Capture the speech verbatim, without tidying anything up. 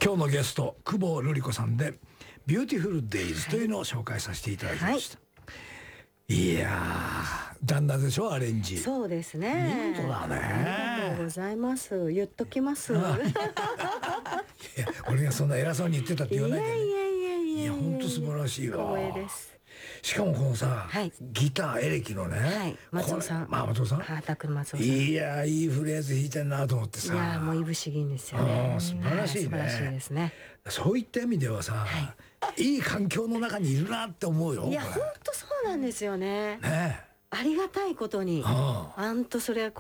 今日のゲスト久保瑠璃子さんで「ビューティフルデイズ」というのを紹介させていただきました、はい、いやー旦那でしょアレンジ。 そうですね。 見事だね。 ありがとうございます。言っときます。いや俺がそんな偉そうに言ってたって言わないでね。 いやいやいやいやいや本当素晴らしいわ。 光栄です。 しかもこのさ、はい、ギターエレキのね、はい、 松尾さん、 まあ、松尾さん、 畑松尾さん、 いやいいフレーズ弾いてんなと思ってさ、 いやもういぶし銀ですよね。 素晴らしいね。 素晴らしいですね。 そういった意味ではさ、はい、いい環境の中にいるなって思うよ。 いや本当そうなんですよね。 ね、 ありがたいことに、あんとそれは